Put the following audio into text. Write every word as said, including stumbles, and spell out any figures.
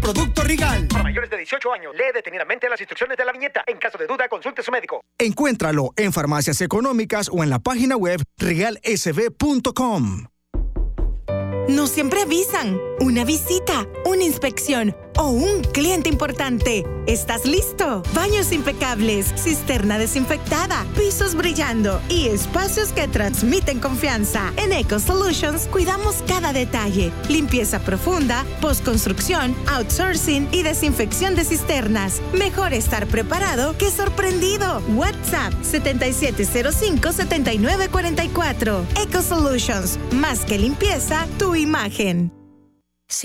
Producto Rigal. Para mayores de dieciocho años, lee detenidamente las instrucciones de la viñeta. En caso de duda, consulte a su médico. Encuéntralo en farmacias económicas o en la página web regal s b punto com. No siempre avisan. Una visita, una inspección o un cliente importante. ¿Estás listo? Baños impecables, cisterna desinfectada, pisos brillando y espacios que transmiten confianza. En Eco Solutions cuidamos cada detalle. Limpieza profunda, postconstrucción, outsourcing y desinfección de cisternas. Mejor estar preparado que sorprendido. WhatsApp setenta y siete cero cinco, setenta y nueve cuarenta y cuatro. Eco Solutions. Más que limpieza, tu imagen.